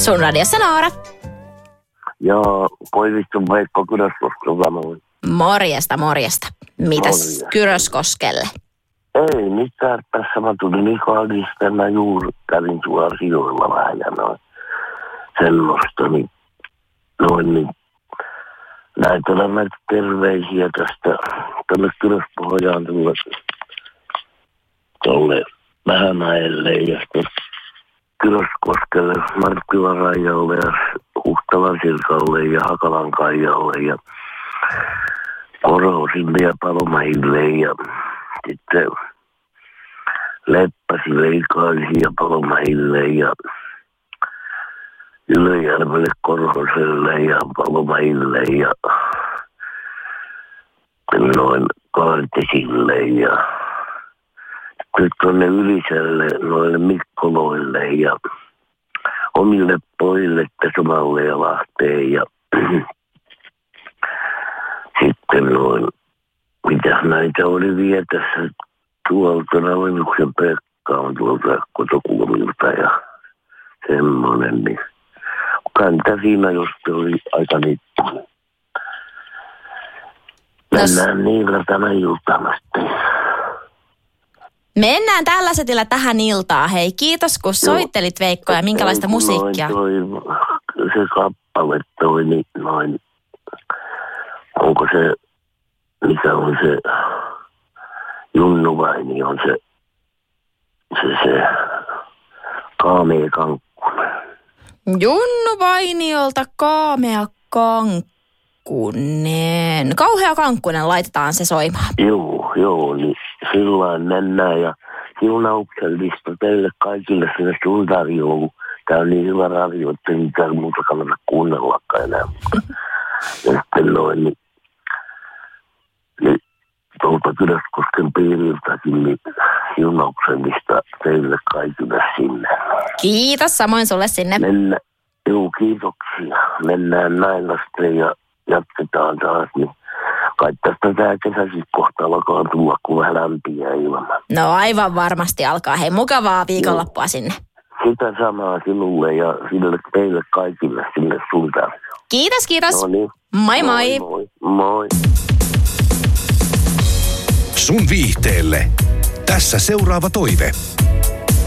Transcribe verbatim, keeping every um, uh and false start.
Sun radiossa Noora. Joo, Koiviston Veikko Kyröskoskelta noin. Morjesta, morjesta. Mitäs Morjesta. Kyröskoskelle? Ei mitään, tässä mä tulin Ikalista ja mä juuri kävin tuolla sijoilla vähän ja noin semmoista, niin noin niin näytellään näitä terveisiä tästä tänne Kyröspohjaan tulla tuolle Vähämäelle ja sitten Kyröskoskelle, Markkilan Rajalle ja Huhtalan Sirkalle ja Hakalan Kaijalle ja Korhosille ja Palomahille ja sitten Leppäsille, Ikaisille ja Palomahille ja Ylöjärvelle, Korhoselle ja Palomahille ja noin Kaartesille ja nyt tuonne Yliselle, noille Mikkoloille ja omille pojille Tesomalle ja Lahteen ja sitten noin, mitä näitä oli vielä tässä tuolta, Ravennuksen Pekka on tuolta Kotokulmilta ja semmoinen, niin kanta siinä josta oli aika nippu. Mennään niillä tänä iltana sitten. Mennään tällä setillä tähän iltaan. Hei, kiitos kun soittelit Veikko ja minkälaista Ei, musiikkia. Noin toi, se kappale toi, niin noin, onko se, mikä on se, Junnu Vaini on se, se, se Kaamea Kankkunen. Junnu Vainiolta Kaamea Kankkunen. Kauhea Kankkunen, laitetaan se soimaan. Joo, joo, niin silloin mennään ja siunauksellista teille kaikille sinne suuntarjoon. Tää on niin hyvä radio, että ei mitään muuta kannata kuunnellakaan enää. Ja sitten noin, niin, niin tuolta Kyröskosken piiriltäkin, niin siunauksellista teille kaikille sinne. Kiitos, samoin sulle sinne. Mennä, joo, kiitoksia. Mennään näin lasten ja jatketaan taas, niin kai tästä tää kesäkin kohta alkaa tulla, kun vähän lämpiä ilman. No aivan varmasti alkaa. Hei, mukavaa viikonloppua sinne. Sitä samaa sinulle ja sille teille kaikille sinne suuntaan. Kiitos, kiitos. No niin. Moi moi. Moi, moi. Moi. Sun viihteelle. Tässä seuraava toive.